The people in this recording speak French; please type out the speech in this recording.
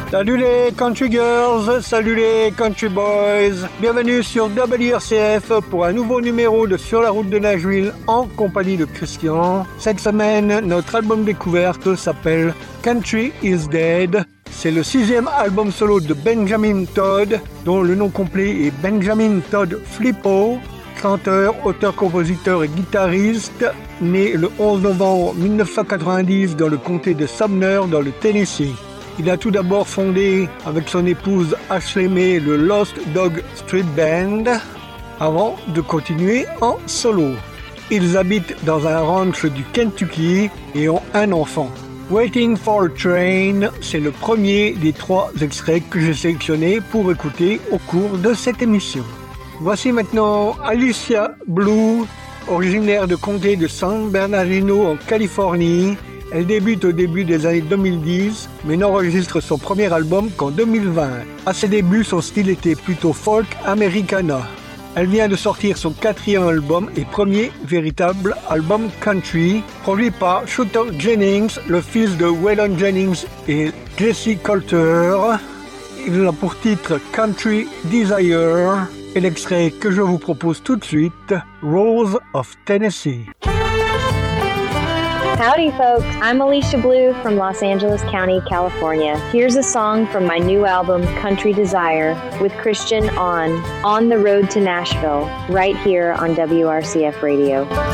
Salut les country girls, salut les country boys. Bienvenue sur WRCF pour un nouveau numéro de Sur la route de Nashville en compagnie de Christian. Cette semaine, notre album découverte s'appelle Country is Dead. C'est le 6e album solo de Benjamin Todd, dont le nom complet est Benjamin Todd Flippo, chanteur, auteur, compositeur et guitariste, né le 11 novembre 1990 dans le comté de Sumner, dans le Tennessee. Il a tout d'abord fondé avec son épouse Ashley May le Lost Dog Street Band avant de continuer en solo. Ils habitent dans un ranch du Kentucky et ont un enfant. Waiting for a Train, c'est le premier des 3 extraits que j'ai sélectionnés pour écouter au cours de cette émission. Voici maintenant Alicia Blue, originaire de comté de San Bernardino en Californie. Elle débute au début des années 2010, mais n'enregistre son premier album qu'en 2020. À ses débuts, son style était plutôt folk americana. Elle vient de sortir son 4e album et premier véritable album country, produit par Shooter Jennings, le fils de Waylon Jennings et Jesse Coulter. Il a pour titre Country Desire et l'extrait que je vous propose tout de suite, Rose of Tennessee. Howdy, folks. I'm Alicia Blue from Los Angeles County, California. Here's a song from my new album, Country Desire, with Christian on the road to Nashville, right here on WRCF Radio.